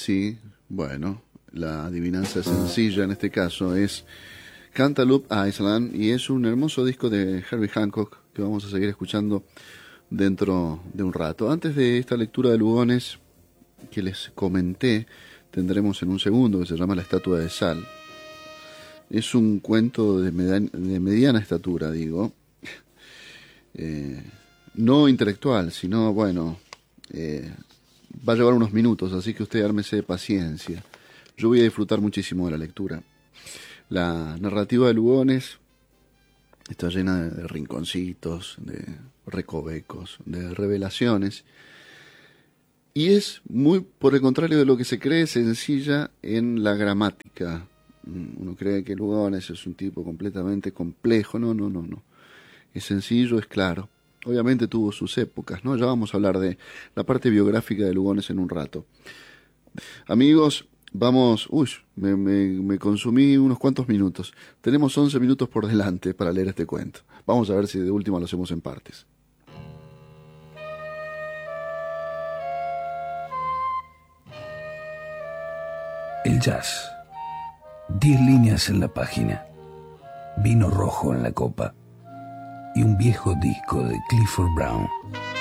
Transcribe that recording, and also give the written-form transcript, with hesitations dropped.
Sí, bueno, la adivinanza sencilla en este caso es Cantaloupe Island y es un hermoso disco de Herbie Hancock que vamos a seguir escuchando dentro de un rato. Antes de esta lectura de Lugones que les comenté, tendremos en un segundo que se llama La estatua de sal. Es un cuento de mediana estatura, digo. No intelectual, sino, bueno, va a llevar unos minutos, así que usted ármese de paciencia. Yo voy a disfrutar muchísimo de la lectura. La narrativa de Lugones está llena de rinconcitos, de recovecos, de revelaciones. Y es muy, por el contrario de lo que se cree, sencilla en la gramática. Uno cree que Lugones es un tipo completamente complejo. No. Es sencillo, es claro. Obviamente tuvo sus épocas, ¿no? Ya vamos a hablar de la parte biográfica de Lugones en un rato. Amigos, vamos... Uy, me consumí unos cuantos minutos. Tenemos 11 minutos por delante para leer este cuento. Vamos a ver si de última lo hacemos en partes. El jazz. 10 líneas en la página. Vino rojo en la copa. Y un viejo disco de Clifford Brown.